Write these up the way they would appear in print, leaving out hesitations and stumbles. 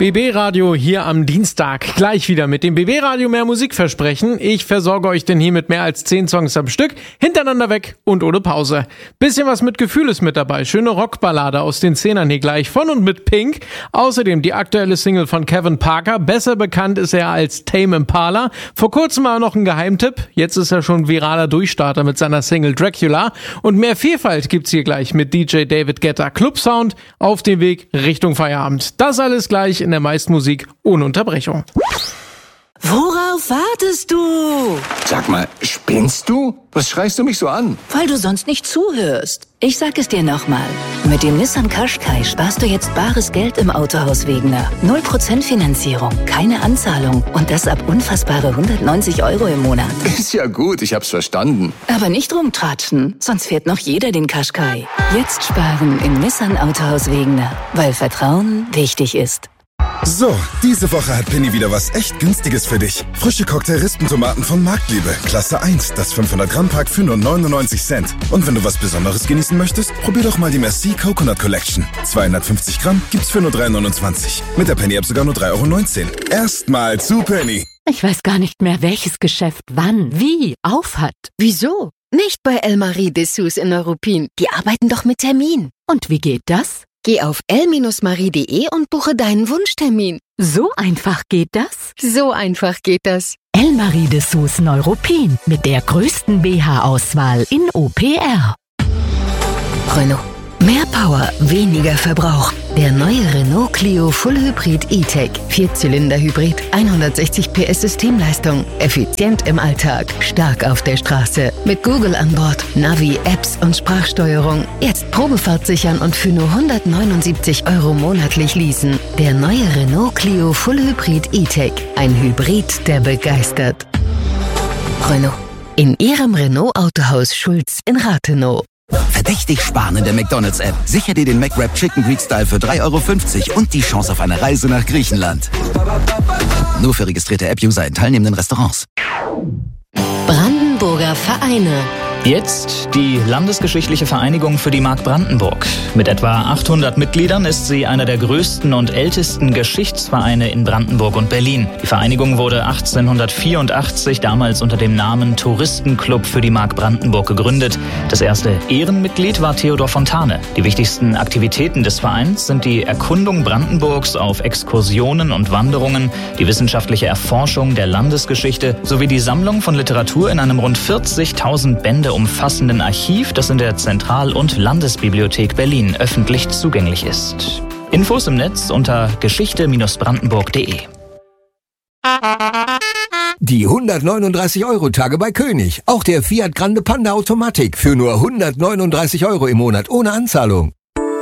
BB Radio hier am Dienstag. Gleich wieder mit dem BB Radio mehr Musikversprechen. Ich versorge euch denn hier mit mehr als 10 Songs am Stück, hintereinander weg und ohne Pause. Bisschen was mit Gefühl ist mit dabei. Schöne Rockballade aus den 10ern hier gleich von und mit Pink. Außerdem die aktuelle Single von Kevin Parker. Besser bekannt ist er als Tame Impala. Vor kurzem mal noch ein Geheimtipp. Jetzt ist er schon viraler Durchstarter mit seiner Single Dracula. Und mehr Vielfalt gibt's hier gleich mit DJ David Guetta. Clubsound auf dem Weg Richtung Feierabend. Das alles gleich in der meisten Musik ohne Unterbrechung. Worauf wartest du? Sag mal, spinnst du? Was schreist du mich so an? Weil du sonst nicht zuhörst. Ich sag es dir nochmal. Mit dem Nissan Qashqai sparst du jetzt bares Geld im Autohaus Wegener. 0% Finanzierung, keine Anzahlung und das ab unfassbare 190 € im Monat. Ist ja gut, ich hab's verstanden. Aber nicht rumtratschen, sonst fährt noch jeder den Qashqai. Jetzt sparen im Nissan Autohaus Wegener, weil Vertrauen wichtig ist. So, diese Woche hat Penny wieder was echt Günstiges für dich. Frische Cocktail-Rispentomaten von Marktliebe. Klasse 1, das 500-Gramm-Pack für nur 99 Cent. Und wenn du was Besonderes genießen möchtest, probier doch mal die Merci Coconut Collection. 250 Gramm gibt's für nur 3,29. Mit der Penny-App sogar nur 3,19 €. Erstmal zu Penny. Ich weiß gar nicht mehr, welches Geschäft wann, wie auf hat. Wieso? Nicht bei El-Marie Dessous in Neuruppin. Die arbeiten doch mit Termin. Und wie geht das? Geh auf el-marie.de und buche deinen Wunschtermin. So einfach geht das? So einfach geht das. El-Marie Dessous Neuruppin mit der größten BH-Auswahl in OPR. Renault. Mehr Power, weniger Verbrauch. Der neue Renault Clio Full Hybrid E-Tech. 4-Zylinder-Hybrid, 160 PS Systemleistung. Effizient im Alltag, stark auf der Straße. Mit Google an Bord, Navi, Apps und Sprachsteuerung. Jetzt Probefahrt sichern und für nur 179 € monatlich leasen. Der neue Renault Clio Full Hybrid E-Tech. Ein Hybrid, der begeistert. Renault. In Ihrem Renault-Autohaus Schulz in Rathenow. Verdächtig sparen in der McDonald's-App. Sicher dir den McWrap Chicken Greek Style für 3,50 € und die Chance auf eine Reise nach Griechenland. Nur für registrierte App-User in teilnehmenden Restaurants. Brandenburger Vereine. Jetzt die Landesgeschichtliche Vereinigung für die Mark Brandenburg. Mit etwa 800 Mitgliedern ist sie einer der größten und ältesten Geschichtsvereine in Brandenburg und Berlin. Die Vereinigung wurde 1884 damals unter dem Namen Touristenclub für die Mark Brandenburg gegründet. Das erste Ehrenmitglied war Theodor Fontane. Die wichtigsten Aktivitäten des Vereins sind die Erkundung Brandenburgs auf Exkursionen und Wanderungen, die wissenschaftliche Erforschung der Landesgeschichte sowie die Sammlung von Literatur in einem rund 40.000 Bände umfassenden Archiv, das in der Zentral- und Landesbibliothek Berlin öffentlich zugänglich ist. Infos im Netz unter geschichte-brandenburg.de. Die 139-€ bei König. Auch der Fiat Grande Panda Automatik für nur 139 € im Monat ohne Anzahlung.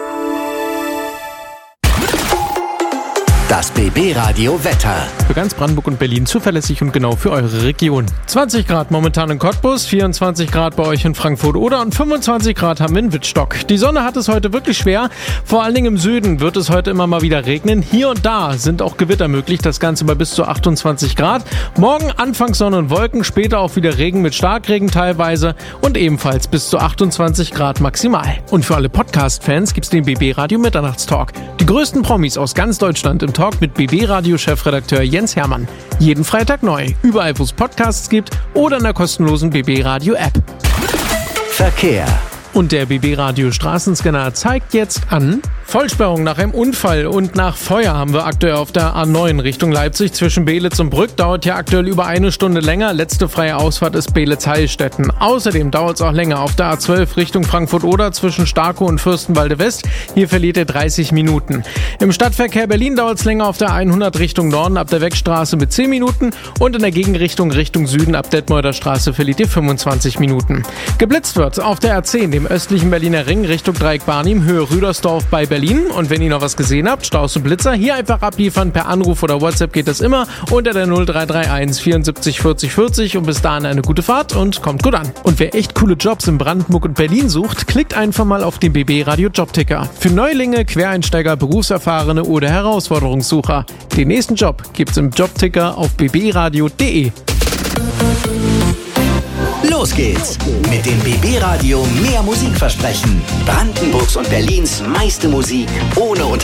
Das BB Radio Wetter. Für ganz Brandenburg und Berlin zuverlässig und genau für eure Region. 20 Grad momentan in Cottbus, 24 Grad bei euch in Frankfurt-Oder und 25 Grad haben wir in Wittstock. Die Sonne hat es heute wirklich schwer. Vor allen Dingen im Süden wird es heute immer mal wieder regnen. Hier und da sind auch Gewitter möglich. Das Ganze bei bis zu 28 Grad. Morgen anfangs Sonne und Wolken, später auch wieder Regen mit Starkregen teilweise und ebenfalls bis zu 28 Grad maximal. Und für alle Podcast-Fans gibt's den BB Radio Mitternachtstalk. Die größten Promis aus ganz Deutschland im Talk mit BB-Radio-Chefredakteur Jens Hermann. Jeden Freitag neu, überall wo es Podcasts gibt oder in der kostenlosen BB-Radio-App. Verkehr. Und der BB-Radio Straßenscanner zeigt jetzt an: Vollsperrung nach einem Unfall und nach Feuer haben wir aktuell auf der A9 Richtung Leipzig zwischen Beelitz und Brück. Dauert ja aktuell über 1 Stunde länger. Letzte freie Ausfahrt ist Beelitz-Heilstätten. Außerdem dauert es auch länger auf der A12 Richtung Frankfurt-Oder zwischen Starkow und Fürstenwalde-West. Hier verliert ihr 30 Minuten. Im Stadtverkehr Berlin dauert es länger auf der 100 Richtung Norden ab der Weckstraße mit 10 Minuten und in der Gegenrichtung Richtung Süden ab Detmolder Straße verliert ihr 25 Minuten. Geblitzt wird auf der A10, dem östlichen Berliner Ring Richtung Dreieck Barnim, Höhe Rüdersdorf bei Berlin. Und wenn ihr noch was gesehen habt, Staus und Blitzer, hier einfach abliefern. Per Anruf oder WhatsApp geht das immer unter der 0331 74 40 40 und bis dahin eine gute Fahrt und kommt gut an. Und wer echt coole Jobs in Brandenburg und Berlin sucht, klickt einfach mal auf den BB Radio Jobticker. Für Neulinge, Quereinsteiger, Berufserfahrene oder Herausforderungssucher. Den nächsten Job gibt's im Jobticker auf bbradio.de. Los geht's mit dem BB Radio mehr Musikversprechen. Brandenburgs und Berlins meiste Musik ohne